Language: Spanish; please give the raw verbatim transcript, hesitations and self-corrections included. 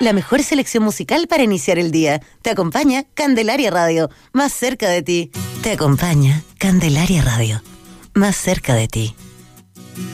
la mejor selección musical para iniciar el día. Te acompaña Candelaria Radio, más cerca de ti. Te acompaña Candelaria Radio, más cerca de ti.